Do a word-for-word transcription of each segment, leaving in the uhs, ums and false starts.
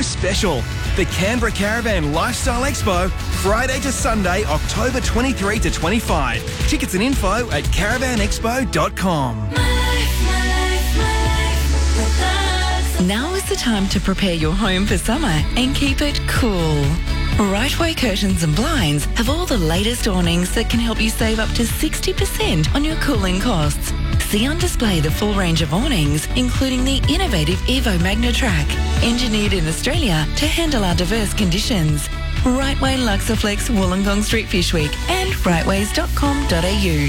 special. The Canberra Caravan Lifestyle Expo, Friday to Sunday, October twenty-third to twenty-fifth. Tickets and info at caravan expo dot com. Now is the time to prepare your home for summer and keep it cool. Rightway Curtains and Blinds have all the latest awnings that can help you save up to sixty percent on your cooling costs. See on display the full range of awnings, including the innovative Evo Magnatrack, engineered in Australia to handle our diverse conditions. Rightway Luxaflex Wollongong Street Fish Week and rightways dot com dot a u.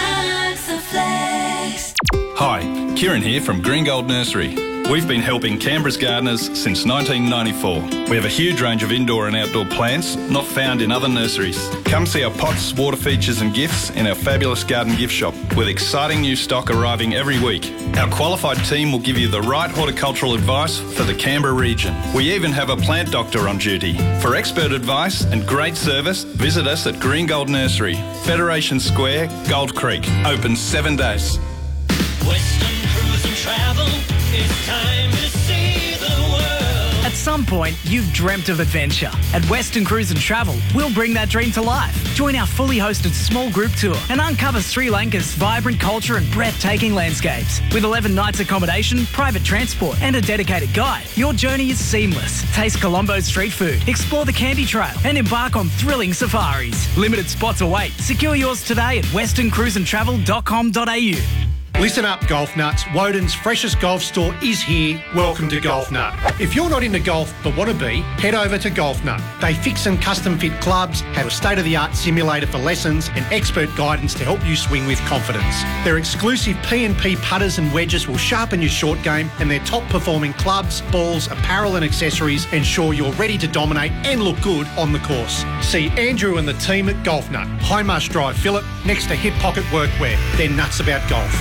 Hi, Kieran here from Green Gold Nursery. We've been helping Canberra's gardeners since nineteen ninety-four. We have a huge range of indoor and outdoor plants not found in other nurseries. Come see our pots, water features and gifts in our fabulous garden gift shop with exciting new stock arriving every week. Our qualified team will give you the right horticultural advice for the Canberra region. We even have a plant doctor on duty. For expert advice and great service, visit us at Green Gold Nursery, Federation Square, Gold Creek. Open seven days. Western Cruise and Travel, it's time to see the world. At some point, you've dreamt of adventure. At Western Cruise and Travel, we'll bring that dream to life. Join our fully hosted small group tour and uncover Sri Lanka's vibrant culture and breathtaking landscapes. With eleven nights accommodation, private transport and a dedicated guide, your journey is seamless. Taste Colombo's street food, explore the Candy Trail and embark on thrilling safaris. Limited spots await. Secure yours today at western cruise and travel dot com dot a u. Listen up, golf nuts. Woden's freshest golf store is here. Welcome to Golf Nut. If you're not into golf but want to be, head over to Golf Nut. They fix and custom fit clubs, have a state-of-the-art simulator for lessons and expert guidance to help you swing with confidence. Their exclusive P and P putters and wedges will sharpen your short game, and their top-performing clubs, balls, apparel and accessories ensure you're ready to dominate and look good on the course. See Andrew and the team at Golf Nut, High Marsh Drive, Phillip, next to Hip Pocket Workwear. They're nuts about golf.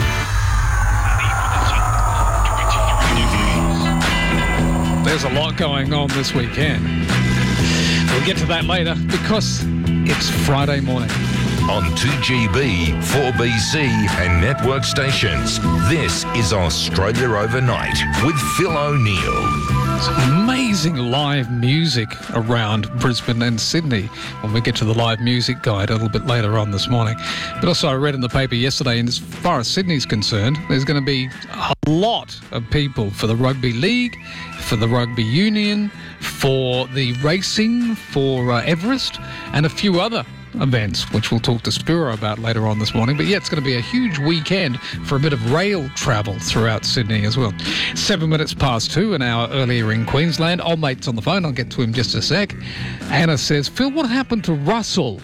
There's a lot going on this weekend. We'll get to that later because it's Friday morning. On two G B, four B C and network stations, this is Australia Overnight with Phil O'Neill. There's amazing live music around Brisbane and Sydney when we get to the live music guide a little bit later on this morning. But also I read in the paper yesterday, and as far as Sydney's concerned, there's going to be a lot of people for the rugby league, for the rugby union, for the racing, for uh, Everest, and a few other events, which we'll talk to Spiro about later on this morning. But yeah, it's going to be a huge weekend for a bit of rail travel throughout Sydney as well. Seven minutes past two, an hour earlier in Queensland. Old mate's on the phone. I'll get to him just a sec. Anna says, Phil, what happened to Russell?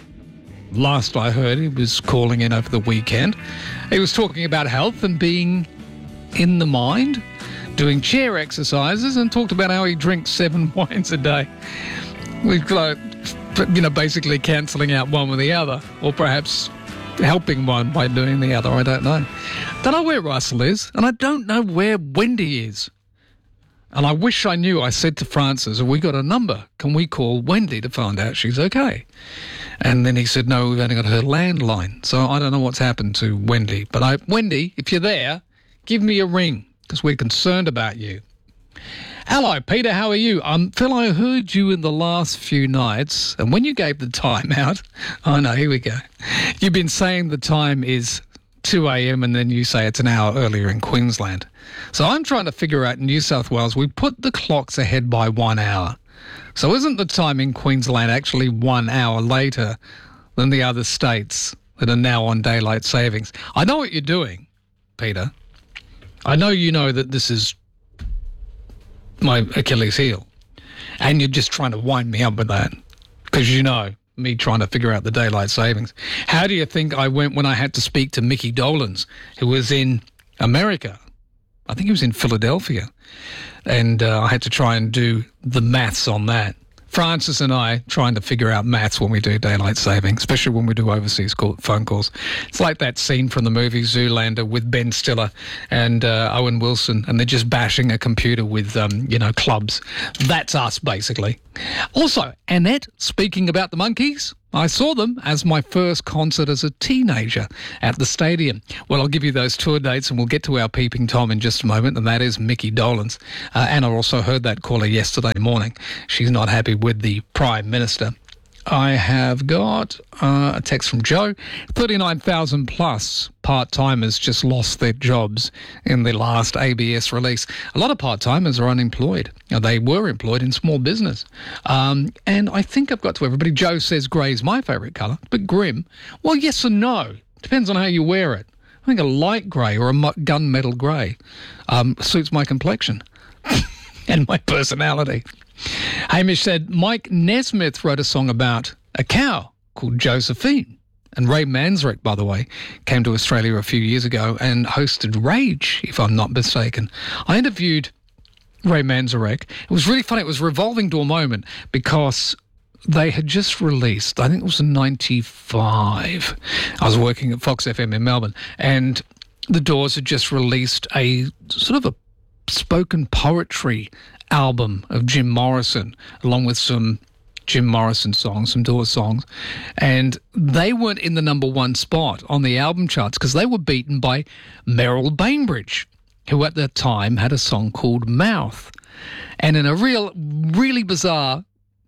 Last I heard, he was calling in over the weekend. He was talking about health and being in the mind, doing chair exercises, and talked about how he drinks seven wines a day. We've got, you know, basically cancelling out one with the other, or perhaps helping one by doing the other. I don't know. Don't know where Russell is, and I don't know where Wendy is. And I wish I knew. I said to Francis, have we got a number? Can we call Wendy to find out she's okay? And then he said, no, we've only got her landline. So I don't know what's happened to Wendy. But I, Wendy, if you're there, give me a ring, because we're concerned about you. Hello, Peter, how are you? Um, Phil, I heard you in the last few nights, and when you gave the time out, oh no, here we go. You've been saying the time is two a.m. and then you say it's an hour earlier in Queensland. So I'm trying to figure out in New South Wales, we put the clocks ahead by one hour. So isn't the time in Queensland actually one hour later than the other states that are now on daylight savings? I know what you're doing, Peter. I know you know that this is my Achilles heel, and you're just trying to wind me up with that because you know me trying to figure out the daylight savings. How do you think I went when I had to speak to Mickey Dolans, who was in America? I think he was in Philadelphia, and uh, I had to try and do the maths on that. Francis and I trying to figure out maths when we do daylight saving, especially when we do overseas call, phone calls. It's like that scene from the movie Zoolander with Ben Stiller and uh, Owen Wilson, and they're just bashing a computer with, um, you know, clubs. That's us, basically. Also, Annette, speaking about the monkeys, I saw them as my first concert as a teenager at the stadium. Well, I'll give you those tour dates and we'll get to our Peeping Tom in just a moment, and that is Mickey Dolenz. Uh, and I also heard that caller yesterday morning. She's not happy with the Prime Minister. I have got uh, a text from Joe. thirty-nine thousand plus part-timers just lost their jobs in the last A B S release. A lot of part-timers are unemployed. Now, they were employed in small business. Um, and I think I've got to everybody. Joe says grey's my favourite colour, but grim. Well, yes and no. Depends on how you wear it. I think a light grey or a gunmetal grey um, suits my complexion and my personality. Hamish said Mike Nesmith wrote a song about a cow called Josephine. And Ray Manzarek, by the way, came to Australia a few years ago and hosted Rage, if I'm not mistaken. I interviewed Ray Manzarek. It was really funny. It was a revolving door moment because they had just released, I think it was in ninety-five. I was working at Fox F M in Melbourne, and the Doors had just released a sort of a spoken poetry album of Jim Morrison, along with some Jim Morrison songs, some Doors songs, and they weren't in the number one spot on the album charts because they were beaten by Merrill Bainbridge, who at the time had a song called Mouth. And in a real, really bizarre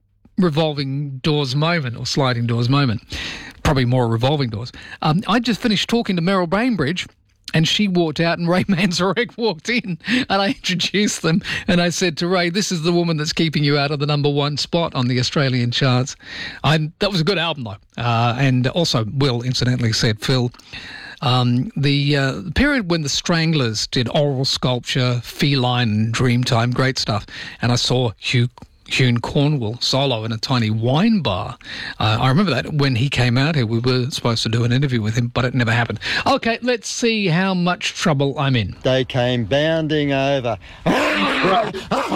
revolving doors moment, or sliding doors moment, probably more revolving doors, um, I just finished talking to Merrill Bainbridge, and she walked out and Ray Manzarek walked in, and I introduced them, and I said to Ray, this is the woman that's keeping you out of the number one spot on the Australian charts. I, that was a good album, though. Uh, and also, Will, incidentally, said, Phil, um, the uh, period when the Stranglers did Oral Sculpture, Feline, and Dreamtime, great stuff. And I saw Hugh Hune Cornwall solo in a tiny wine bar. Uh, I remember that when he came out here, we were supposed to do an interview with him, but it never happened. Okay, let's see how much trouble I'm in. They came bounding over. Am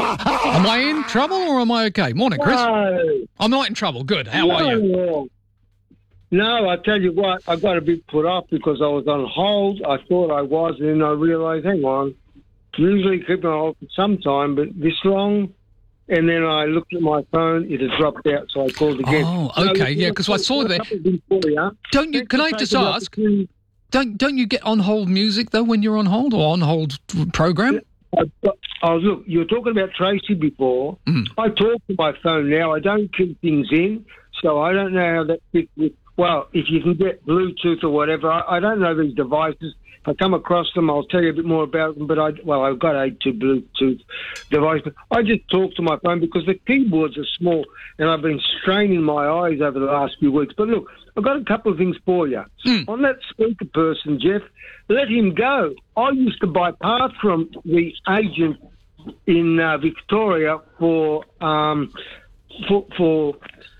I in trouble or am I okay? Morning, Chris. No. I'm not in trouble. Good. How no, are you? No. no, I tell you what, I got a bit put off because I was on hold. I thought I was, and then I realised, hang on, usually keep on hold for some time, but this long. And then I looked at my phone; it had dropped out, so I called again. Oh, okay, so, yeah, because I saw that. You. Don't you? Can I just ask? Don't don't you get on hold music though when you're on hold or on hold program? I, oh, look, you were talking about Tracy before. Mm. I talk to my phone now. I don't keep things in, so I don't know how that fits with. Well, if you can get Bluetooth or whatever, I, I don't know these devices. If I come across them, I'll tell you a bit more about them. But I, well, I've got a two Bluetooth devices. I just talk to my phone because the keyboards are small, and I've been straining my eyes over the last few weeks. But look, I've got a couple of things for you. Mm. On that speaker person, Jeff, let him go. I used to buy parts from the agent in uh, Victoria for um, for for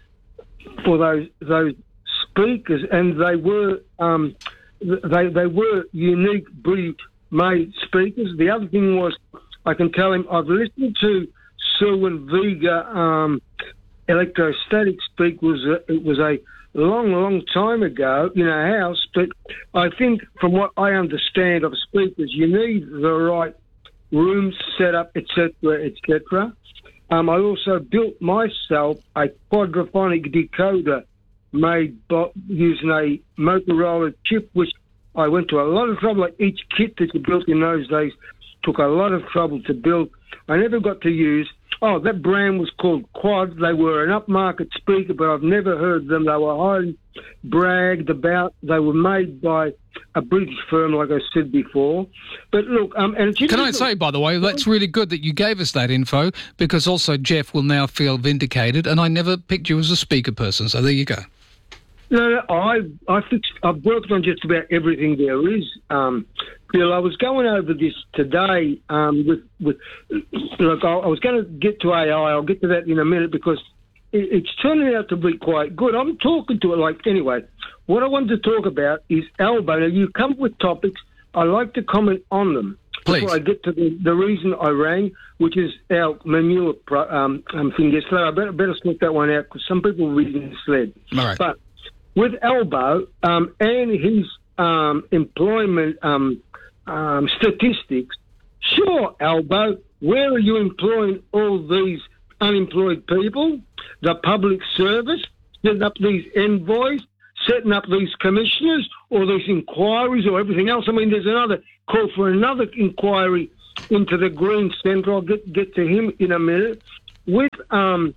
for those those speakers, and they were. Um, They they were unique British-made speakers. The other thing was, I can tell him, I've listened to Selwyn Vega um, electrostatic speak. Was a, it was a long, long time ago in a house, but I think from what I understand of speakers, you need the right room setup, et cetera, et cetera. Um, I also built myself a quadraphonic decoder made by, using a Motorola chip, which I went to a lot of trouble. Like each kit that you built in those days took a lot of trouble to build. I never got to use. Oh, that brand was called Quad. They were an upmarket speaker, but I've never heard them. They were highly bragged about. They were made by a British firm, like I said before. But look, um, and it's can I say, by the way, that's really good that you gave us that info, because also Jeff will now feel vindicated, and I never picked you as a speaker person. So there you go. No, no, I I fixed. I've worked on just about everything there is. Um, Bill, I was going over this today um, with with. Look, I, I was going to get to A I. I'll get to that in a minute because it, it's turning out to be quite good. I'm talking to it like anyway. What I wanted to talk about is Albo. Now you come up with topics. I like to comment on them. Please. Before I get to the, the reason I rang, which is our manure pro, um, um, thing yesterday. I better better sort that one out because some people were reading misled. All right. But with Albo um, and his um, employment um, um, statistics, sure, Albo, where are you employing all these unemployed people? The public service? setting up these envoys, setting up these commissioners or these inquiries or everything else. I mean, there's another call for another inquiry into the Green Centre. I'll get, get to him in a minute. With um,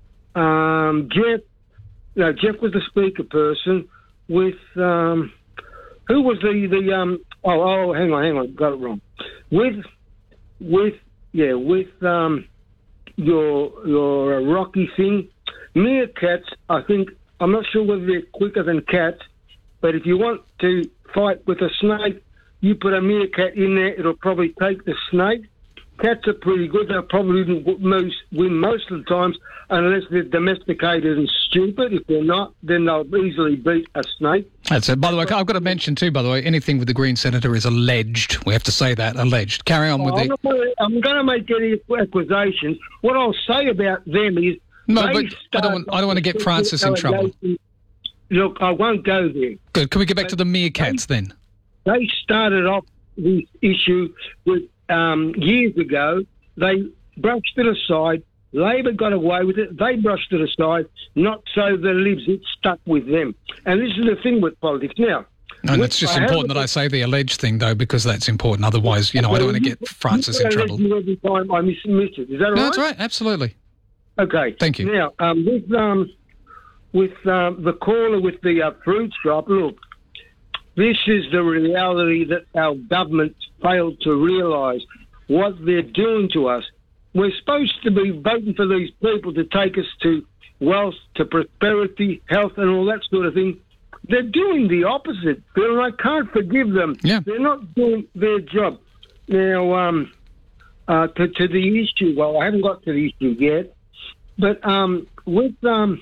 um, Jeff, no, Jeff was the speaker person. With, um, who was the, the um, oh, oh, hang on, hang on, got it wrong. With, with, yeah, with um, your, your uh, Rocky thing, meerkats, I think, I'm not sure whether they're quicker than cats, but if you want to fight with a snake, you put a meerkat in there, it'll probably take the snake. Cats are pretty good. They'll probably most, win most of the times, unless they're domesticated and stupid. If they're not, then they'll easily beat a snake. That's it. By the way, I've got to mention too, by the way, anything with the Green Senator is alleged. We have to say that, alleged. Carry on with oh, the... I'm, I'm going to make any accusations. What I'll say about them is... No, but I don't, want, I don't want to get Francis in trouble. Look, I won't go there. Good. Can we get back to the meerkats then? They started off this issue with um, years ago. They brushed it aside. Labor got away with it. They brushed it aside. Not so the Libs. It stuck with them. And this is the thing with politics now. And it's just I important that I say the alleged thing, though, because that's important. Otherwise, you know, I don't want to get Francis in trouble. Every time I miss, miss it. Is that all right? No, that's right. Absolutely. Okay. Thank you. Now, um, with um, with um, the caller with the uh, fruit shop, look, this is the reality that our government failed to realise what they're doing to us. We're supposed to be voting for these people to take us to wealth, to prosperity, health, and all that sort of thing. They're doing the opposite, Bill, and I can't forgive them. Yeah. They're not doing their job. Now, um, uh, to, to the issue, well, I haven't got to the issue yet. But um, with um,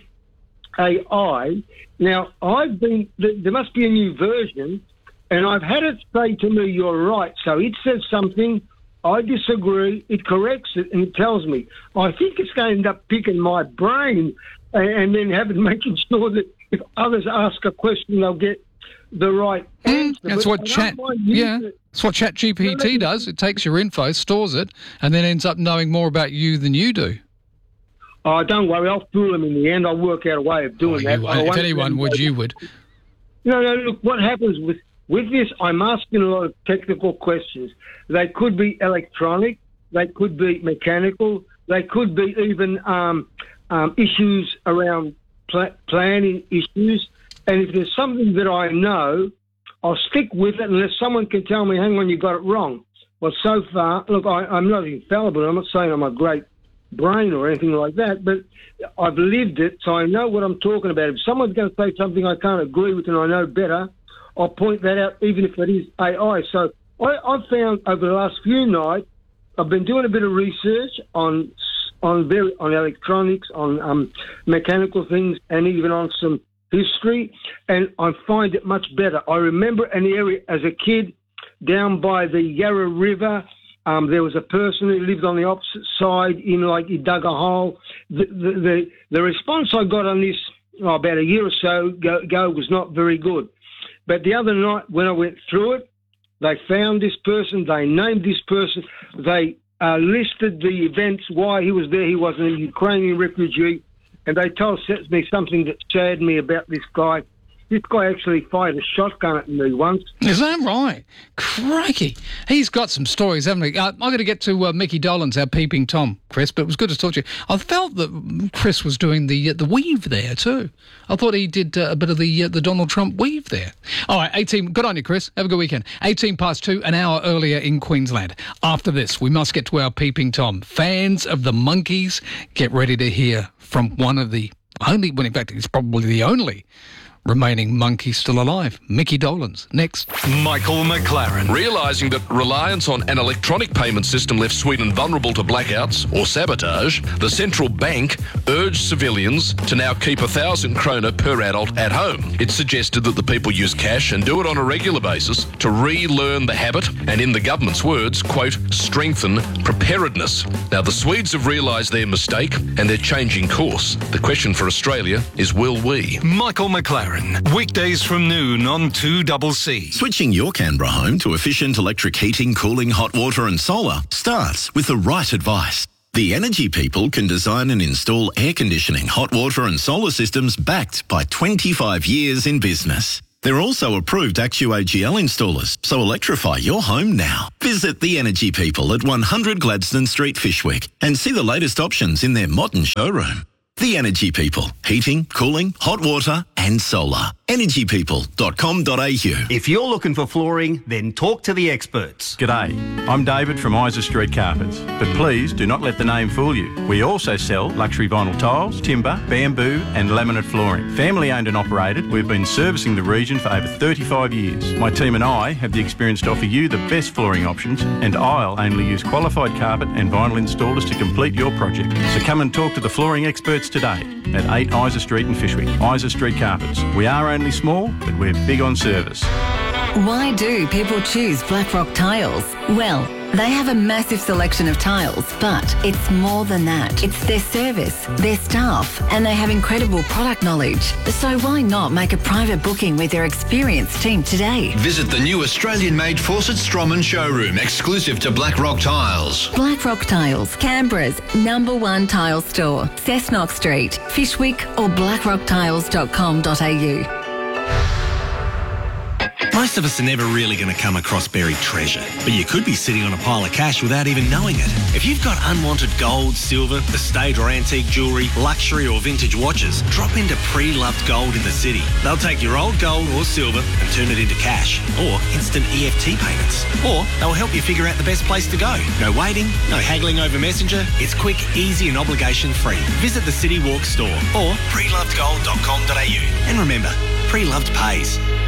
A I, now I've been, there must be a new version, and I've had it say to me, you're right. So it says something, I disagree, it corrects it, and it tells me. I think it's going to end up picking my brain and, and then having making sure that if others ask a question, they'll get the right answer. Mm, that's what Chat, yeah, it. that's what Chat G P T does. It takes your info, stores it, and then ends up knowing more about you than you do. Oh, don't worry, I'll fool them in the end. I'll work out a way of doing oh, that. You, if anyone would, you would. No, no, look, what happens with, with this, I'm asking a lot of technical questions. They could be electronic, they could be mechanical, they could be even um, um, issues around pl- planning issues. And if there's something that I know, I'll stick with it unless someone can tell me, hang on, you got it wrong. Well, so far, look, I, I'm not infallible. I'm not saying I'm a great brain or anything like that, but I've lived it, so I know what I'm talking about. If someone's going to say something I can't agree with and I know better, I'll point that out, even if it is A I. So I, I've found over the last few nights, I've been doing a bit of research on on very, on electronics, on um, mechanical things, and even on some history, and I find it much better. I remember an area as a kid down by the Yarra River. Um, there was a person who lived on the opposite side in, like, he dug a hole. The, the, the, the response I got on this oh, about a year or so ago, ago was not very good. But the other night when I went through it, they found this person, they named this person, they uh, listed the events, why he was there. He was a Ukrainian refugee, and they told me something that saddened me about this guy. This guy actually fired a shotgun at me once. Is that right? Crikey. He's got some stories, haven't he? Uh, I've got to get to uh, Mickey Dolenz, our peeping Tom, Chris, but it was good to talk to you. I felt that Chris was doing the uh, the weave there too. I thought he did uh, a bit of the uh, the Donald Trump weave there. All right, eighteen. Good on you, Chris. Have a good weekend. eighteen past two, an hour earlier in Queensland. After this, we must get to our peeping Tom. Fans of the Monkees, get ready to hear from one of the only, well, in fact, he's probably the only remaining monkey still alive. Mickey Dolenz, next. Michael McLaren. Realising that reliance on an electronic payment system left Sweden vulnerable to blackouts or sabotage, the central bank urged civilians to now keep a thousand krona per adult at home. It suggested that the people use cash and do it on a regular basis to relearn the habit and, in the government's words, quote, strengthen preparedness. Now, the Swedes have realised their mistake and they're changing course. The question for Australia is, will we? Michael McLaren. Weekdays from noon on two C C. Switching your Canberra home to efficient electric heating, cooling, hot water and solar starts with the right advice. The Energy People can design and install air conditioning, hot water and solar systems backed by twenty-five years in business. They're also approved AccuAGL installers, so electrify your home now. Visit The Energy People at one hundred Gladstone Street, Fyshwick, and see the latest options in their modern showroom. The Energy People. Heating, cooling, hot water and solar. energy people dot com dot a u. If you're looking for flooring, then talk to the experts. G'day, I'm David from Isa Street Carpets, but please do not let the name fool you. We also sell luxury vinyl tiles, timber, bamboo and laminate flooring. Family owned and operated, we've been servicing the region for over thirty-five years. My team and I have the experience to offer you the best flooring options, and I'll only use qualified carpet and vinyl installers to complete your project. So come and talk to the flooring experts today at eight Isa Street in Fyshwick. Isa Street Carpets. We are only small, but we're big on service. Why do people choose Blackrock Tiles? Well, they have a massive selection of tiles, but it's more than that. It's their service, their staff, and they have incredible product knowledge. So why not make a private booking with their experienced team today? Visit the new Australian-made Fawcett Stroman showroom, exclusive to Blackrock Tiles. Blackrock Tiles, Canberra's number one tile store. Cessnock Street, Fyshwick or blackrock tiles dot com dot a u. Most of us are never really going to come across buried treasure, but you could be sitting on a pile of cash without even knowing it. If you've got unwanted gold, silver, estate or antique jewellery, luxury or vintage watches, drop into Pre-Loved Gold in the city. They'll take your old gold or silver and turn it into cash, or instant E F T payments. Or they'll help you figure out the best place to go. No waiting, no haggling over Messenger. It's quick, easy and obligation-free. Visit the City Walk store or pre loved gold dot com dot a u. And remember, Pre-Loved pays.